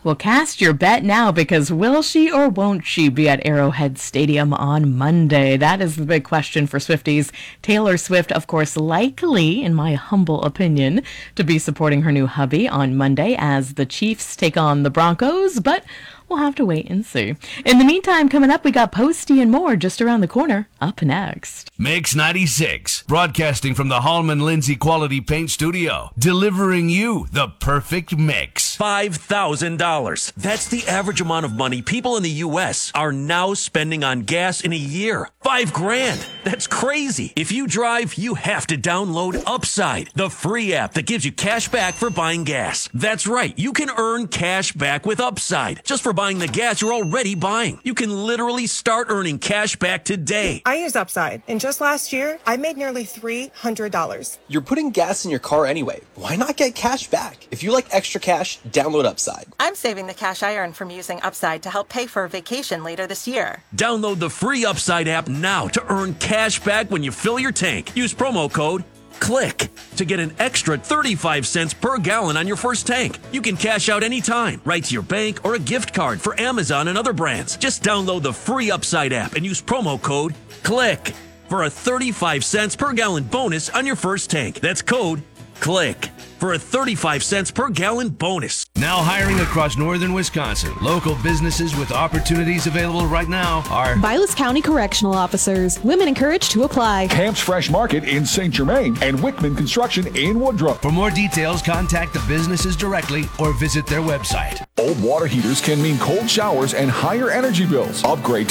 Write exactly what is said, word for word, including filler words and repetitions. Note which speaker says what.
Speaker 1: Well, cast your bet now, because will she or won't she be at Arrowhead Stadium on Monday? That is the big question for Swifties. Taylor Swift, of course, likely, in my humble opinion, to be supporting her new hubby on Monday as the Chiefs take on the Broncos, but we'll have to wait and see. In the meantime, coming up, we got Posty and more just around the corner. Up next.
Speaker 2: Mix ninety-six, broadcasting from the Hallman Lindsay Quality Paint Studio, delivering you the perfect mix.
Speaker 3: five thousand dollars. That's the average amount of money people in the U S are now spending on gas in a year. Five grand. That's crazy. If you drive, you have to download Upside, the free app that gives you cash back for buying gas. That's right. You can earn cash back with Upside just for buying the gas you're already buying. You can literally start earning cash back today.
Speaker 4: I use Upside, and just last year, I made nearly three hundred dollars.
Speaker 5: You're putting gas in your car anyway. Why not get cash back? If you like extra cash, download Upside.
Speaker 6: I'm saving the cash I earn from using Upside to help pay for a vacation later this year.
Speaker 3: Download the free Upside app now to earn cash back when you fill your tank. Use promo code CLICK to get an extra thirty-five cents per gallon on your first tank. You can cash out anytime, right to your bank or a gift card for Amazon and other brands. Just download the free Upside app and use promo code CLICK for a thirty-five cents per gallon bonus on your first tank. That's code CLICK for a thirty-five cents per gallon bonus.
Speaker 2: Now hiring across northern Wisconsin. Local businesses with opportunities available right now are
Speaker 7: Vilas County Correctional Officers. Women encouraged to apply.
Speaker 8: Camp's Fresh Market in Saint Germain and Wickman Construction in Woodruff.
Speaker 2: For more details, contact the businesses directly or visit their website.
Speaker 8: Old water heaters can mean cold showers and higher energy bills. Upgrade